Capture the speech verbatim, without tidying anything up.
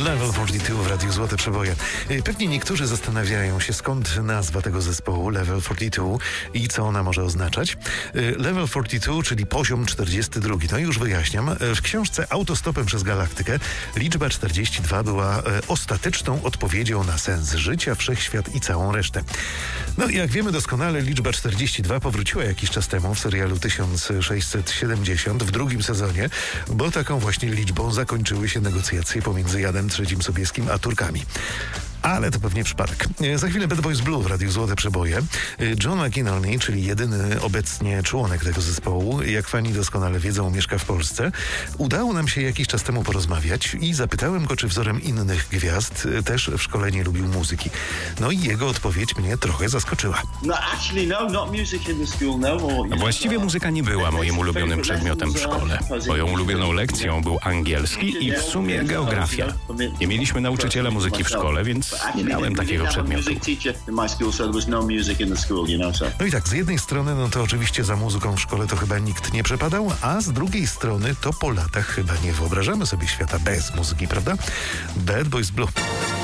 Level czterdzieści dwa w Radiu Złote Przeboje. Pewnie niektórzy zastanawiają się, skąd nazwa tego zespołu Level czterdzieści dwa i co ona może oznaczać. Level czterdzieści dwa, czyli poziom czterdziesty drugi. No i już wyjaśniam. W książce Autostopem przez Galaktykę liczba czterdzieści dwa była ostateczną odpowiedzią na sens życia, wszechświat i całą resztę. No i jak wiemy doskonale, liczba czterdzieści dwa powróciła jakiś czas temu w serialu tysiąc sześćset siedemdziesiąt w drugim sezonie, bo taką właśnie liczbą zakończyły się negocjacje pomiędzy Janem trzecim Sobieskim a Turkami. Ale to pewnie przypadek. Za chwilę Bad Boys Blue w Radiu Złote Przeboje. John McInerney, czyli jedyny obecnie członek tego zespołu, jak fani doskonale wiedzą, mieszka w Polsce. Udało nam się jakiś czas temu porozmawiać i zapytałem go, czy wzorem innych gwiazd też w szkole nie lubił muzyki. No i jego odpowiedź mnie trochę zaskoczyła. Właściwie muzyka nie była moim ulubionym przedmiotem w szkole. Moją ulubioną lekcją był angielski i w sumie geografia. Nie mieliśmy nauczyciela muzyki w szkole, więc nie miałem takiego przedmiotu. No i tak, z jednej strony, no to oczywiście za muzyką w szkole to chyba nikt nie przepadał, a z drugiej strony to po latach chyba nie wyobrażamy sobie świata bez muzyki, prawda? Bad Boys Blue.